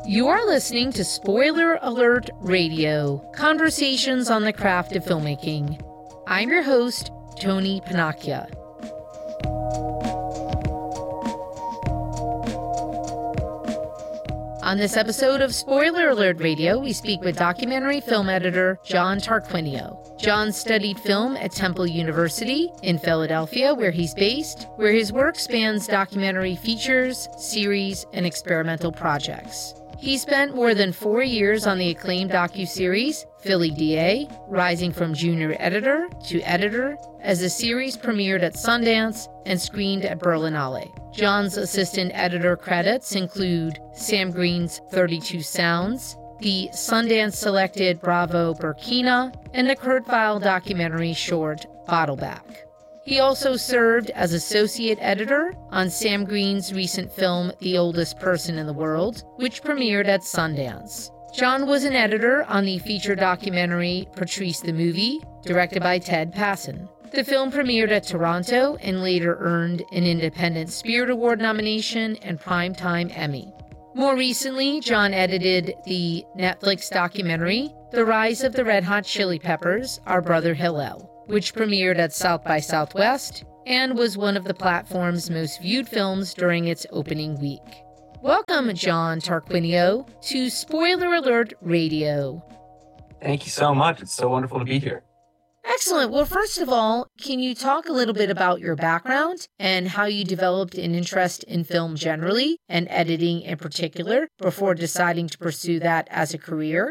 You are listening to Spoiler Alert Radio, conversations on the craft of filmmaking. I'm your host, Tony Panacchia. On this episode of Spoiler Alert Radio, we speak with documentary film editor John Tarquinio. John studied film at Temple University in Philadelphia, where he's based, where his work spans documentary features, series, and experimental projects. He spent more than 4 years on the acclaimed docuseries Philly DA, rising from junior editor to editor, as the series premiered at Sundance and screened at Berlinale. John's assistant editor credits include Sam Green's 32 Sounds, the Sundance-selected Bravo Burkina, and the Kurt Weill documentary short Bottleback. He also served as associate editor on Sam Green's recent film The Oldest Person in the World, which premiered at Sundance. John was an editor on the feature documentary Patrice the Movie, directed by Ted Passon. The film premiered at Toronto and later earned an Independent Spirit Award nomination and Primetime Emmy. More recently, John edited the Netflix documentary The Rise of the Red Hot Chili Peppers, Our Brother Hillel, which premiered at South by Southwest and was one of the platform's most viewed films during its opening week. Welcome, John Tarquinio, to Spoiler Alert Radio. Thank you so much. It's so wonderful to be here. Excellent. Well, first of all, can you talk a little bit about your background and how you developed an interest in film generally and editing in particular before deciding to pursue that as a career?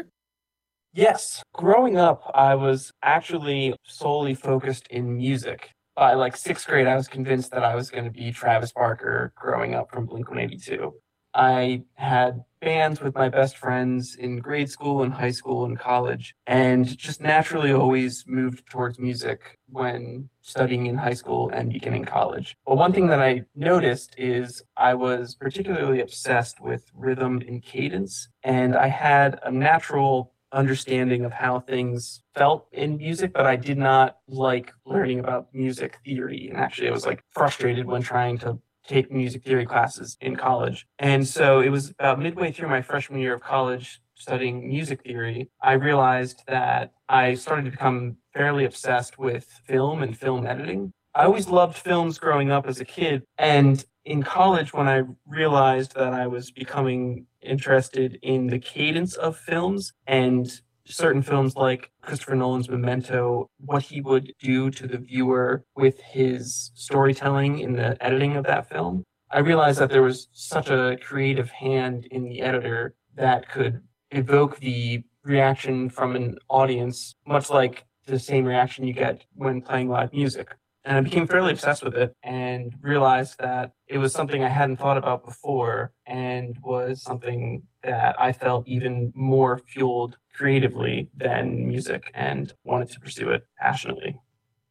Yes. Growing up, I was actually solely focused in music. By sixth grade, I was convinced that I was going to be Travis Barker growing up from Blink-182. I had bands with my best friends in grade school and high school and college, and just naturally always moved towards music when studying in high school and beginning college. But one thing that I noticed is I was particularly obsessed with rhythm and cadence, and I had a natural understanding of how things felt in music, but I did not like learning about music theory. And actually, I was frustrated when trying to take music theory classes in college. And so it was about midway through my freshman year of college studying music theory, I realized that I started to become fairly obsessed with film and film editing. I always loved films growing up as a kid. And in college, when I realized that I was becoming interested in the cadence of films and certain films like Christopher Nolan's Memento, what he would do to the viewer with his storytelling in the editing of that film, I realized that there was such a creative hand in the editor that could evoke the reaction from an audience, much like the same reaction you get when playing live music. And I became fairly obsessed with it and realized that it was something I hadn't thought about before and was something that I felt even more fueled creatively than music and wanted to pursue it passionately.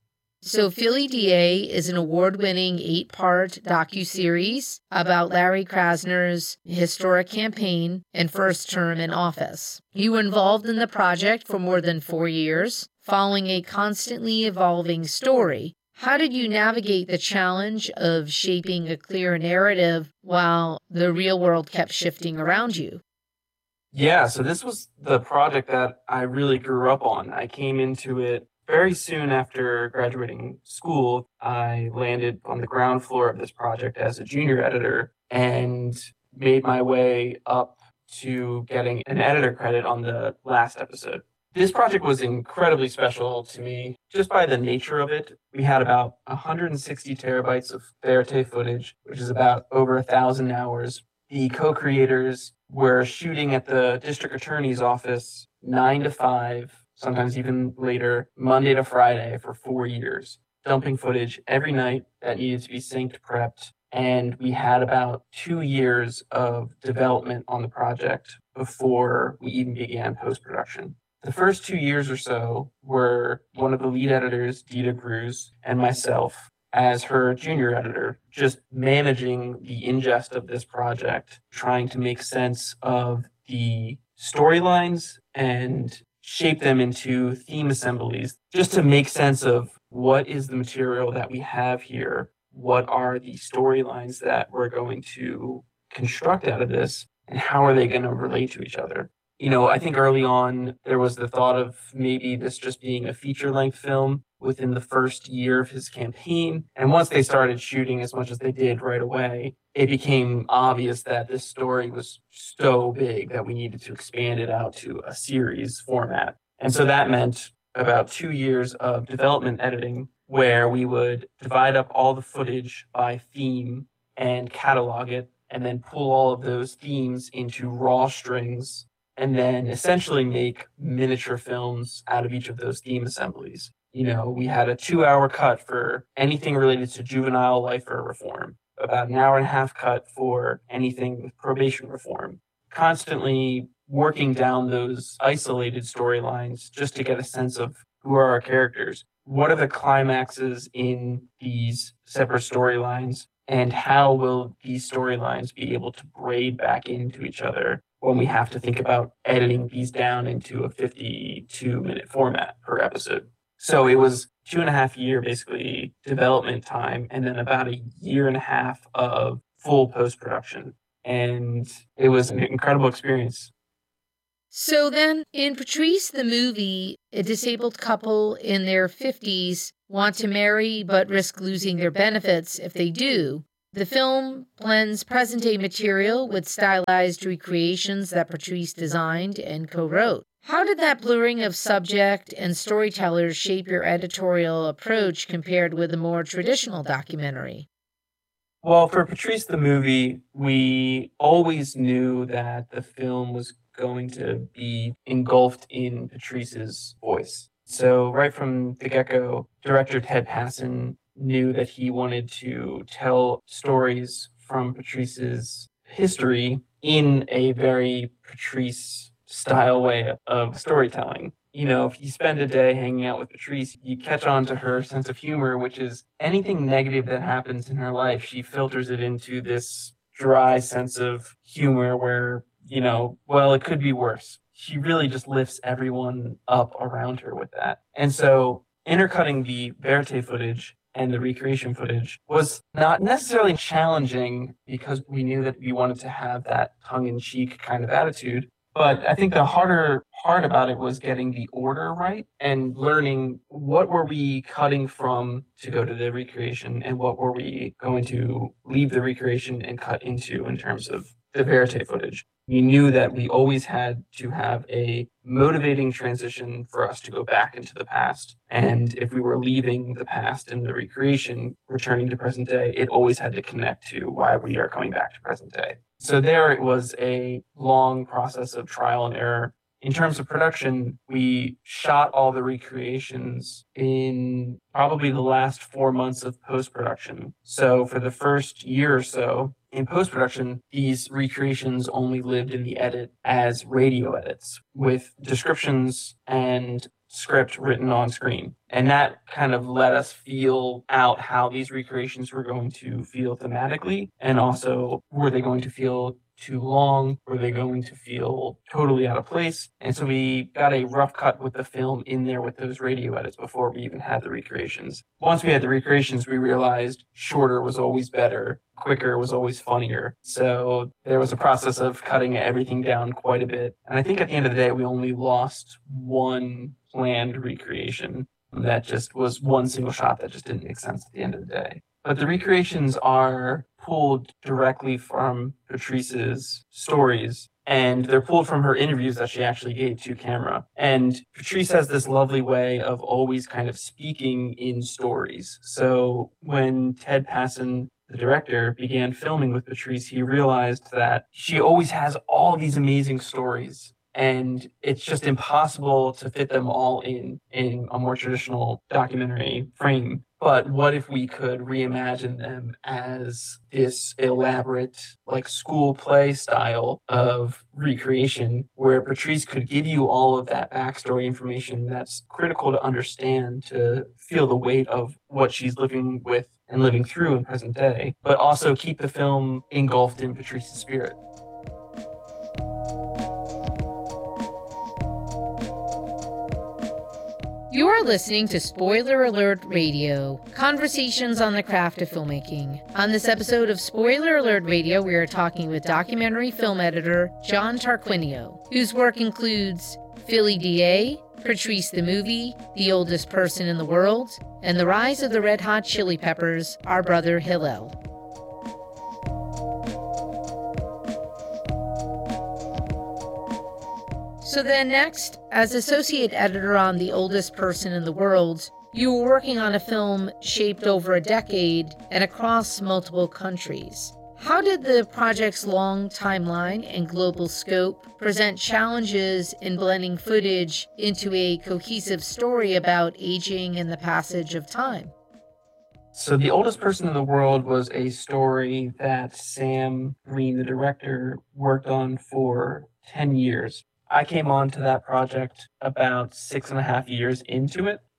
So Philly DA is an award-winning 8-part docuseries about Larry Krasner's historic campaign and first term in office. You were involved in the project for more than 4 years, following a constantly evolving story. How did you navigate the challenge of shaping a clear narrative while the real world kept shifting around you? Yeah, so this was the project that I really grew up on. I came into it very soon after graduating school. I landed on the ground floor of this project as a junior editor and made my way up to getting an editor credit on the last episode. This project was incredibly special to me just by the nature of it. We had about 160 terabytes of Verite footage, which is about over 1,000 hours. The co-creators were shooting at the district attorney's office 9 to 5, sometimes even later, Monday to Friday for 4 years, dumping footage every night that needed to be synced, prepped. And we had about 2 years of development on the project before we even began post-production. The first 2 years or so were one of the lead editors, Dita Cruz, and myself as her junior editor, just managing the ingest of this project, trying to make sense of the storylines and shape them into theme assemblies, just to make sense of what is the material that we have here, what are the storylines that we're going to construct out of this, and how are they going to relate to each other. I think early on there was the thought of maybe this just being a feature-length film within the first year of his campaign. And once they started shooting as much as they did right away, it became obvious that this story was so big that we needed to expand it out to a series format. And so that meant about 2 years of development editing where we would divide up all the footage by theme and catalog it, and then pull all of those themes into raw strings, and then essentially make miniature films out of each of those theme assemblies. We had a 2-hour cut for anything related to juvenile life or reform, about an hour and a half cut for anything with probation reform, constantly working down those isolated storylines just to get a sense of who are our characters, what are the climaxes in these separate storylines, and how will these storylines be able to braid back into each other when we have to think about editing these down into a 52-minute format per episode. So it was 2.5 year basically development time, and then about a year and a half of full post-production. And it was an incredible experience. So then, in Patrice the movie, a disabled couple in their 50s want to marry but risk losing their benefits if they do. The film blends present-day material with stylized recreations that Patrice designed and co-wrote. How did that blurring of subject and storytellers shape your editorial approach compared with a more traditional documentary? Well, for Patrice the movie, we always knew that the film was going to be engulfed in Patrice's voice. So right from the get-go, director Ted Passon knew that he wanted to tell stories from Patrice's history in a very Patrice-style way of storytelling. If you spend a day hanging out with Patrice, you catch on to her sense of humor, which is anything negative that happens in her life, she filters it into this dry sense of humor where, well, it could be worse. She really just lifts everyone up around her with that. And so intercutting the verite footage and the recreation footage was not necessarily challenging because we knew that we wanted to have that tongue-in-cheek kind of attitude. But I think the harder part about it was getting the order right and learning what were we cutting from to go to the recreation and what were we going to leave the recreation and cut into in terms of the verite footage. We knew that we always had to have a motivating transition for us to go back into the past. And if we were leaving the past in the recreation, returning to present day, it always had to connect to why we are coming back to present day. So there it was a long process of trial and error. In terms of production, we shot all the recreations in probably the last 4 months of post-production. So for the first year or so, in post-production, these recreations only lived in the edit as radio edits with descriptions and script written on screen. And that kind of let us feel out how these recreations were going to feel thematically, and also were they going to feel too long? Were they going to feel totally out of place? And so we got a rough cut with the film in there with those radio edits before we even had the recreations. Once we had the recreations, we realized shorter was always better, quicker was always funnier. So there was a process of cutting everything down quite a bit. And I think at the end of the day, we only lost one planned recreation. That just was one single shot that just didn't make sense at the end of the day. But the recreations are pulled directly from Patrice's stories, and they're pulled from her interviews that she actually gave to camera. And Patrice has this lovely way of always kind of speaking in stories. So when Ted Passon, the director, began filming with Patrice, he realized that she always has all these amazing stories, and it's just impossible to fit them all in a more traditional documentary frame. But what if we could reimagine them as this elaborate, like school play style of recreation where Patrice could give you all of that backstory information that's critical to understand to feel the weight of what she's living with and living through in present day, but also keep the film engulfed in Patrice's spirit. You are listening to Spoiler Alert Radio, conversations on the craft of filmmaking. On this episode of Spoiler Alert Radio, we are talking with documentary film editor John Tarquinio, whose work includes Philly DA, Patrice the Movie, The Oldest Person in the World, and The Rise of the Red Hot Chili Peppers, Our Brother Hillel. So then next, as associate editor on The Oldest Person in the World, you were working on a film shaped over a decade and across multiple countries. How did the project's long timeline and global scope present challenges in blending footage into a cohesive story about aging and the passage of time? So The Oldest Person in the World was a story that Sam Green, the director, worked on for 10 years. I came on to that project about 6.5 years into it.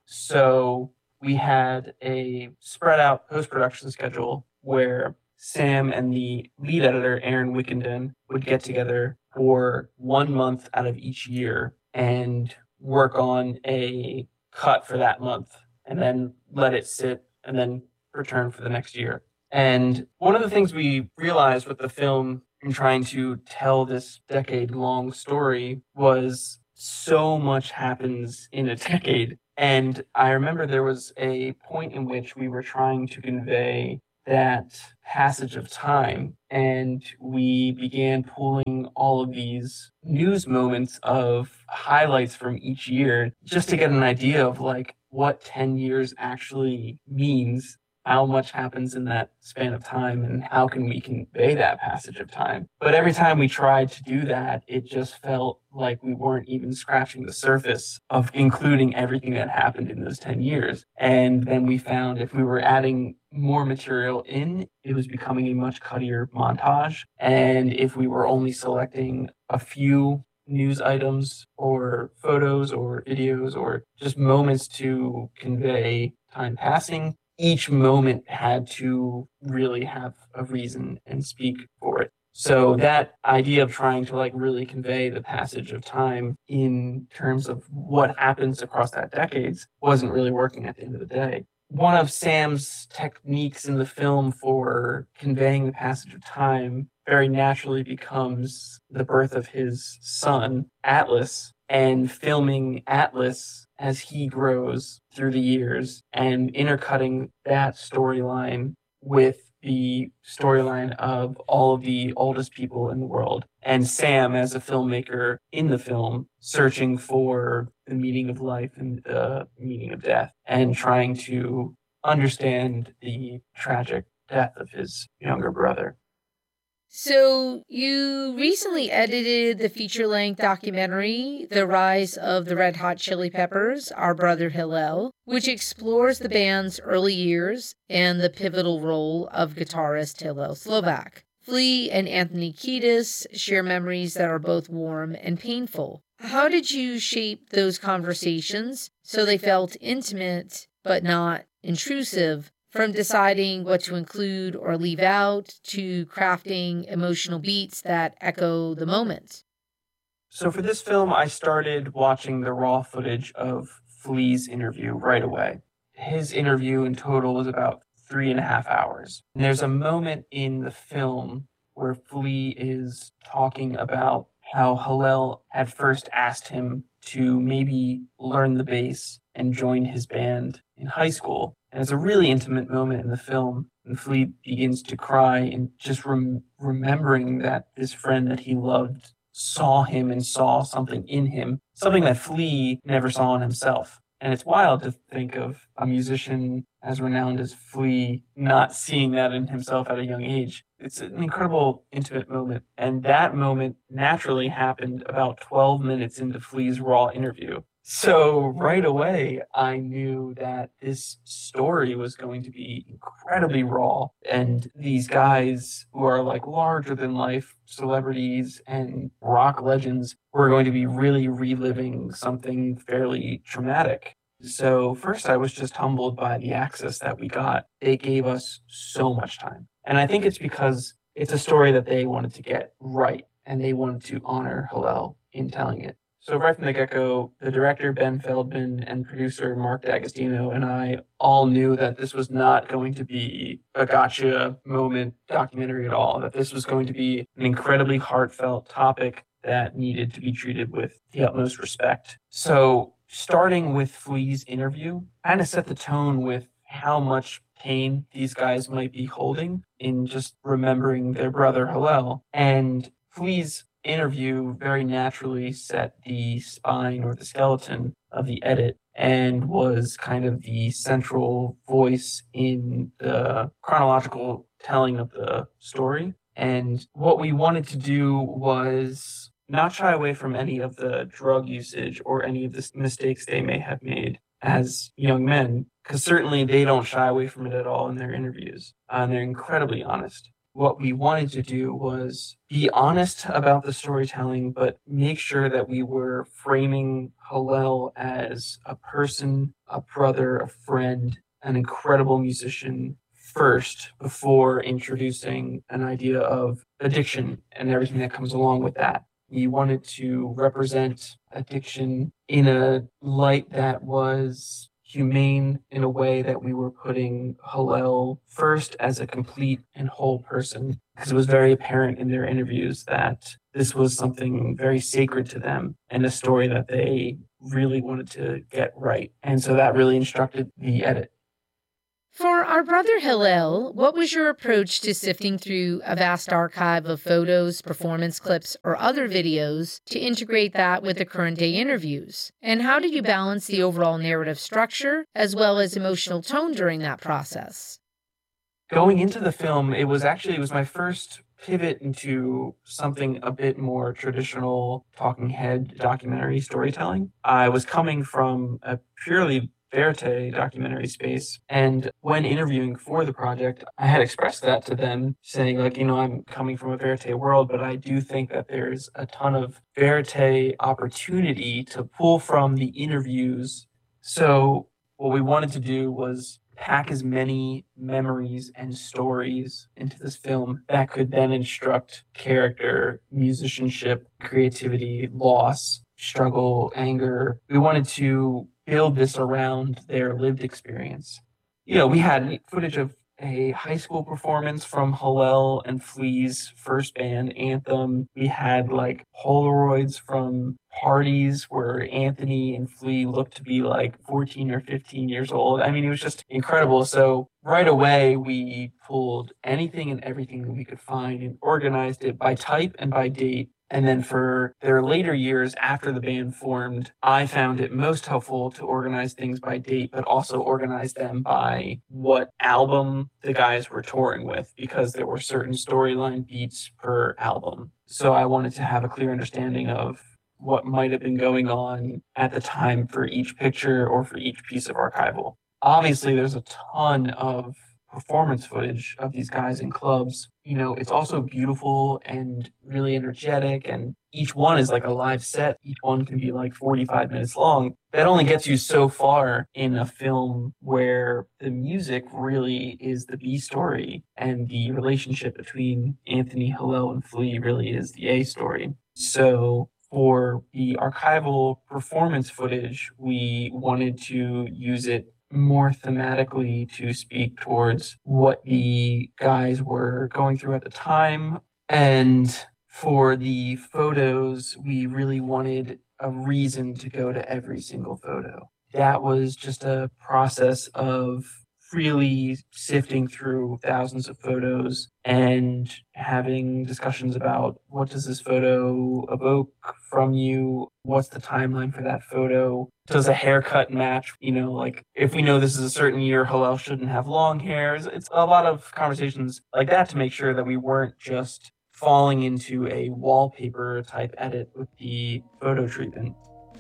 So we had a spread out post-production schedule where Sam and the lead editor, Aaron Wickenden, would get together for 1 month out of each year and work on a cut for that month and then let it sit and then return for the next year. And one of the things we realized with the film in trying to tell this decade-long story was so much happens in a decade. And I remember there was a point in which we were trying to convey that passage of time, and we began pulling all of these news moments of highlights from each year just to get an idea of like what 10 years actually means, how much happens in that span of time, and how can we convey that passage of time. But every time we tried to do that, it just felt like we weren't even scratching the surface of including everything that happened in those 10 years. And then we found if we were adding more material in, it was becoming a much cuttier montage. And if we were only selecting a few news items or photos or videos or just moments to convey time passing, each moment had to really have a reason and speak for it. So that idea of trying to like really convey the passage of time in terms of what happens across that decades wasn't really working at the end of the day. One of Sam's techniques in the film for conveying the passage of time very naturally becomes the birth of his son, Atlas, and filming Atlas as he grows through the years and intercutting that storyline with the storyline of all of the oldest people in the world. And Sam, as a filmmaker in the film, searching for the meaning of life and the meaning of death and trying to understand the tragic death of his younger brother. So you recently edited the feature-length documentary, The Rise of the Red Hot Chili Peppers, Our Brother Hillel, which explores the band's early years and the pivotal role of guitarist Hillel Slovak. Flea and Anthony Kiedis share memories that are both warm and painful. How did you shape those conversations so they felt intimate but not intrusive? From deciding what to include or leave out to crafting emotional beats that echo the moment. So for this film, I started watching the raw footage of Flea's interview right away. His interview in total was about 3.5 hours. And there's a moment in the film where Flea is talking about how Hillel had first asked him to maybe learn the bass and join his band in high school. And it's a really intimate moment in the film. And Flea begins to cry and just remembering that this friend that he loved saw him and saw something in him, something that Flea never saw in himself. And it's wild to think of a musician as renowned as Flea not seeing that in himself at a young age. It's an incredible, intimate moment. And that moment naturally happened about 12 minutes into Flea's raw interview. So right away, I knew that this story was going to be incredibly raw. And these guys who are like larger than life celebrities and rock legends were going to be really reliving something fairly traumatic. So first, I was just humbled by the access that we got. They gave us so much time. And I think it's because it's a story that they wanted to get right. And they wanted to honor Hillel in telling it. So right from the get-go, the director, Ben Feldman, and producer Mark D'Agostino and I all knew that this was not going to be a gotcha moment documentary at all, that this was going to be an incredibly heartfelt topic that needed to be treated with the utmost respect. So starting with Flea's interview kind of set the tone with how much pain these guys might be holding in just remembering their brother Hillel. And Flea's interview very naturally set the spine or the skeleton of the edit and was kind of the central voice in the chronological telling of the story. And what we wanted to do was not shy away from any of the drug usage or any of the mistakes they may have made as young men, because certainly they don't shy away from it at all in their interviews. And they're incredibly honest. What we wanted to do was be honest about the storytelling, but make sure that we were framing Hillel as a person, a brother, a friend, an incredible musician first before introducing an idea of addiction and everything that comes along with that. We wanted to represent addiction in a light that was humane, in a way that we were putting Hillel first as a complete and whole person, because it was very apparent in their interviews that this was something very sacred to them and a story that they really wanted to get right. And so that really instructed the edit. For our brother Hillel, what was your approach to sifting through a vast archive of photos, performance clips, or other videos to integrate that with the current day interviews? And how did you balance the overall narrative structure as well as emotional tone during that process? Going into the film, it was my first pivot into something a bit more traditional talking head documentary storytelling. I was coming from a purely verite documentary space. And when interviewing for the project, I had expressed that to them, saying, I'm coming from a verite world, but I do think that there's a ton of verite opportunity to pull from the interviews. So what we wanted to do was pack as many memories and stories into this film that could then instruct character, musicianship, creativity, loss, struggle, anger. We wanted to build this around their lived experience. We had footage of a high school performance from Hillel and Flea's first band, Anthem. We had Polaroids from parties where Anthony and Flea looked to be 14 or 15 years old. I mean, it was just incredible. So right away, we pulled anything and everything that we could find and organized it by type and by date. And then for their later years after the band formed, I found it most helpful to organize things by date, but also organize them by what album the guys were touring with, because there were certain storyline beats per album. So I wanted to have a clear understanding of what might have been going on at the time for each picture or for each piece of archival. Obviously, there's a ton of performance footage of these guys in clubs. It's also beautiful and really energetic, and each one is like a live set. Each one can be 45 minutes long. That only gets you so far in a film where the music really is the B story and the relationship between Anthony, Hillel, and Flea really is the A story. So for the archival performance footage, we wanted to use it more thematically to speak towards what the guys were going through at the time. And for the photos, we really wanted a reason to go to every single photo. That was just a process of really sifting through thousands of photos and having discussions about what does this photo evoke from you? What's the timeline for that photo? Does a haircut match? If we know this is a certain year, Hillel shouldn't have long hair. It's a lot of conversations like that to make sure that we weren't just falling into a wallpaper type edit with the photo treatment.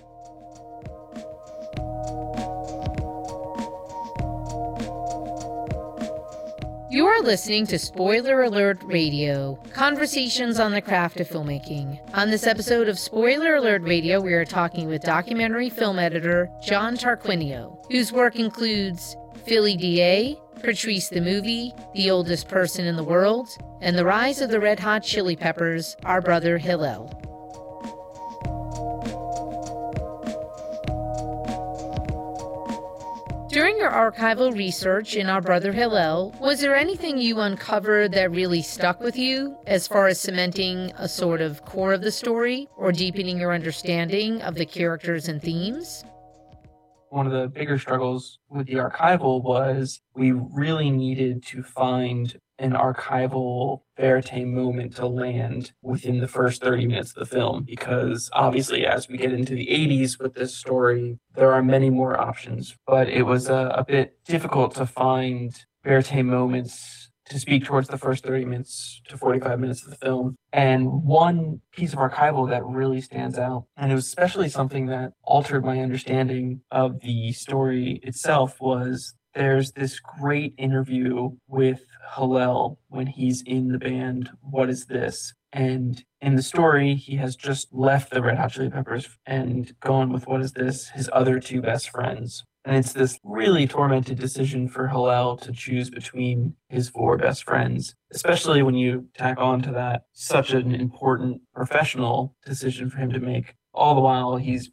You are listening to Spoiler Alert Radio, conversations on the craft of filmmaking. On this episode of Spoiler Alert Radio, we are talking with documentary film editor John Tarquinio, whose work includes Philly DA, Patrice the Movie, The Oldest Person in the World, and The Rise of the Red Hot Chili Peppers, Our Brother Hillel. During your archival research in Our Brother Hillel, was there anything you uncovered that really stuck with you as far as cementing a sort of core of the story or deepening your understanding of the characters and themes? One of the bigger struggles with the archival was we really needed to find an archival verite moment to land within the first 30 minutes of the film, because obviously as we get into the 80s with this story, there are many more options, but it was a bit difficult to find verite moments to speak towards the first 30 minutes to 45 minutes of the film. And one piece of archival that really stands out, and it was especially something that altered my understanding of the story itself, was there's this great interview with Hillel when he's in the band What Is This? And in the story, he has just left the Red Hot Chili Peppers and gone with What Is This? His other two best friends. And it's this really tormented decision for Hillel to choose between his four best friends, especially when you tack on to that such an important professional decision for him to make, all the while he's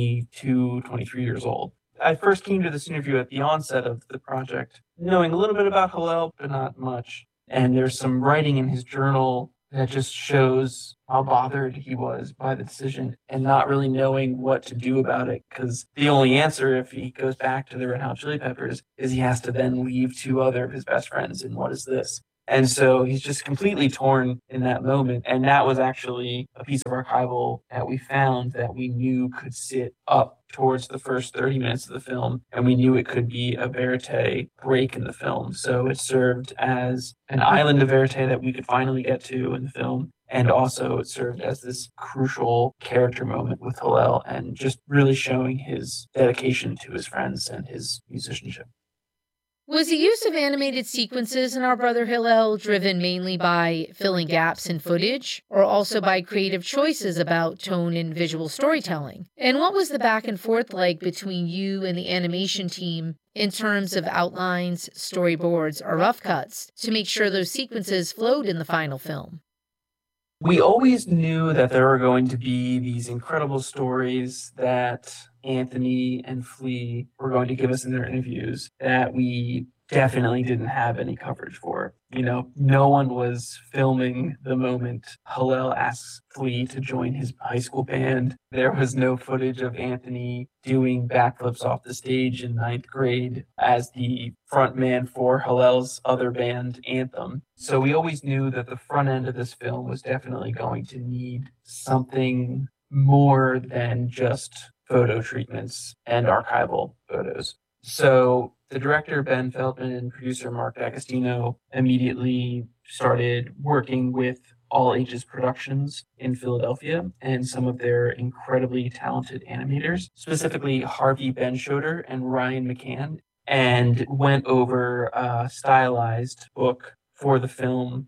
22, 23 years old. I first came to this interview at the onset of the project, knowing a little bit about Hillel, but not much. And there's some writing in his journal that just shows how bothered he was by the decision and not really knowing what to do about it, because the only answer if he goes back to the Red Hot Chili Peppers is he has to then leave two other of his best friends in What Is This? And so he's just completely torn in that moment. And that was actually a piece of archival that we found that we knew could sit up towards the first 30 minutes of the film. And we knew it could be a verite break in the film. So it served as an island of verite that we could finally get to in the film. And also it served as this crucial character moment with Hillel and just really showing his dedication to his friends and his musicianship. Was the use of animated sequences in Our Brother Hillel driven mainly by filling gaps in footage, or also by creative choices about tone and visual storytelling? And what was the back and forth like between you and the animation team in terms of outlines, storyboards, or rough cuts to make sure those sequences flowed in the final film? We always knew that there were going to be these incredible stories that Anthony and Flea were going to give us in their interviews that we definitely didn't have any coverage for. You know, no one was filming the moment Hillel asks Flea to join his high school band. There was no footage of Anthony doing backflips off the stage in ninth grade as the frontman for Hillel's other band, Anthem. So we always knew that the front end of this film was definitely going to need something more than just photo treatments and archival photos. So the director, Ben Feldman, and producer Mark D'Agostino immediately started working with All Ages Productions in Philadelphia and some of their incredibly talented animators, specifically Harvey Benschoter and Ryan McCann, and went over a stylized book for the film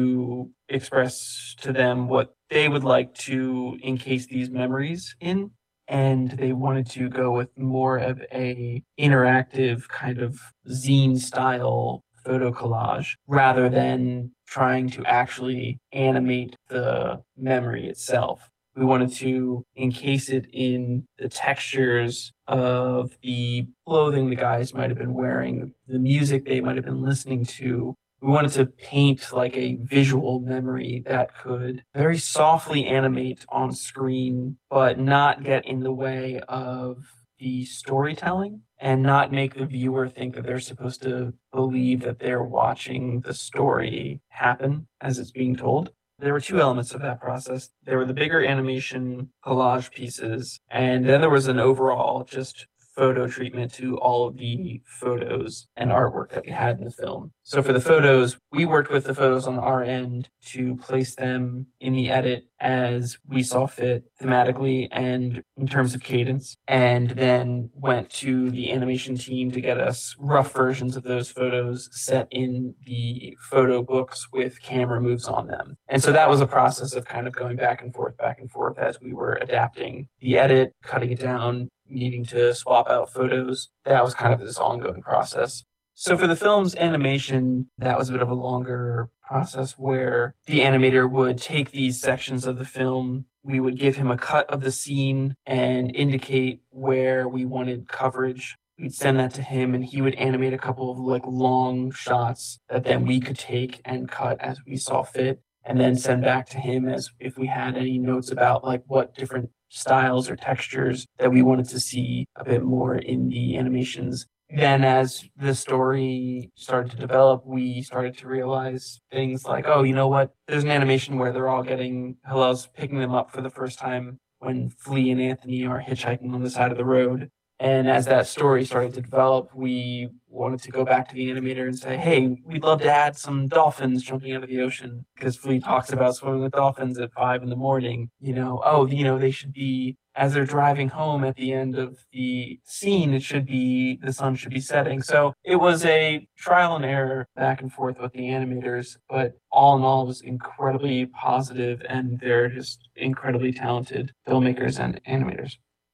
to express to them what they would like to encase these memories in. And they wanted to go with more of a interactive kind of zine style photo collage rather than trying to actually animate the memory itself. We wanted to encase it in the textures of the clothing the guys might have been wearing, the music they might have been listening to. We wanted to paint like a visual memory that could very softly animate on screen, but not get in the way of the storytelling and not make the viewer think that they're supposed to believe that they're watching the story happen as it's being told. There were two elements of that process. There were the bigger animation collage pieces, and then there was an overall just photo treatment to all of the photos and artwork that we had in the film. So for the photos, we worked with the photos on our end to place them in the edit as we saw fit thematically and in terms of cadence, and then went to the animation team to get us rough versions of those photos set in the photo books with camera moves on them. And so that was a process of kind of going back and forth as we were adapting the edit, cutting it down, needing to swap out photos. That was kind of this ongoing process. So for the film's animation, that was a bit of a longer process where the animator would take these sections of the film. We would give him a cut of the scene and indicate where we wanted coverage. we'd send that to him, and he would animate a couple of like long shots that then we could take and cut as we saw fit, and then send back to him as if we had any notes about like what different styles or textures that we wanted to see a bit more in the animations. Then as the story started to develop, we started to realize things like, oh, you know what? There's an animation where they're all Hillel's picking them up for the first time when Flea and Anthony are hitchhiking on the side of the road. And as that story started to develop, we wanted to go back to the animator and say, hey, we'd love to add some dolphins jumping out of the ocean, because Flea talks about swimming with dolphins at 5 a.m. They should be, as they're driving home at the end of the scene, the sun should be setting. So it was a trial and error back and forth with the animators, but all in all, it was incredibly positive, and they're just incredibly talented filmmakers and animators.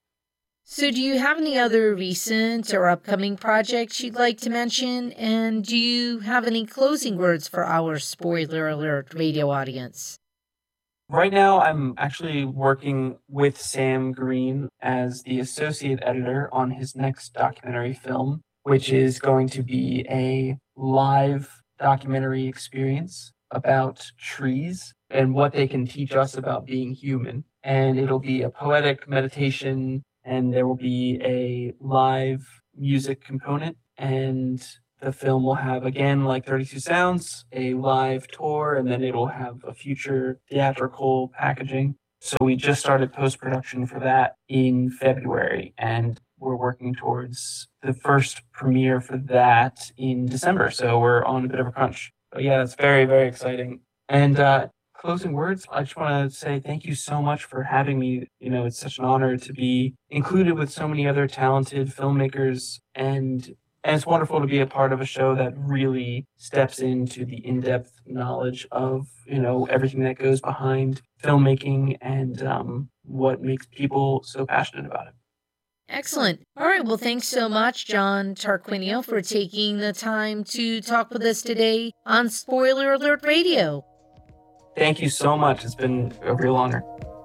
So do you have any other recent or upcoming projects you'd like to mention? And do you have any closing words for our Spoiler Alert radio audience? Right now, I'm actually working with Sam Green as the associate editor on his next documentary film, which is going to be a live documentary experience about trees and what they can teach us about being human. And it'll be a poetic meditation, and there will be a live music component, and the film will have, again, like 32 Sounds, a live tour, and then it'll have a future theatrical packaging. So we just started post-production for that in February, and we're working towards the first premiere for that in December. So we're on a bit of a crunch. But yeah, that's very, very exciting. And closing words, I just want to say thank you so much for having me. It's such an honor to be included with so many other talented filmmakers, and it's wonderful to be a part of a show that really steps into the in-depth knowledge of, everything that goes behind filmmaking and what makes people so passionate about it. Excellent. All right. Well, thanks so much, John Tarquinio, for taking the time to talk with us today on Spoiler Alert Radio. Thank you so much. It's been a real honor.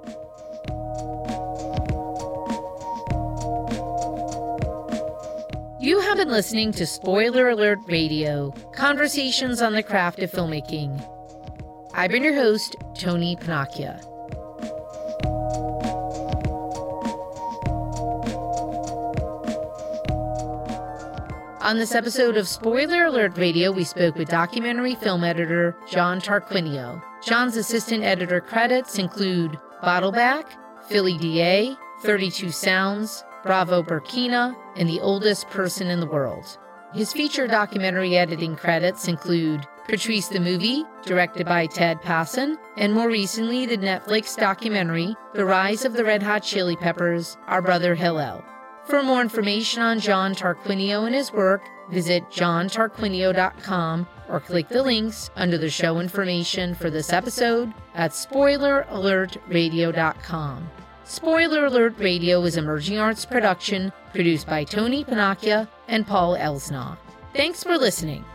You have been listening to Spoiler Alert Radio, conversations on the craft of filmmaking. I've been your host, Tony Panacchia. On this episode of Spoiler Alert Radio, we spoke with documentary film editor John Tarquinio. John's assistant editor credits include Bottleback, Philly DA, 32 Sounds, Bravo Burkina, and The Oldest Person in the World. His feature documentary editing credits include Patrice the Movie, directed by Ted Passon, and more recently the Netflix documentary The Rise of the Red Hot Chili Peppers, Our Brother Hillel. For more information on John Tarquinio and his work, visit johntarquinio.com or click the links under the show information for this episode at spoileralertradio.com. Spoiler Alert Radio is Emerging Arts production produced by Tony Panacchia and Paul Elsnaw. Thanks for listening.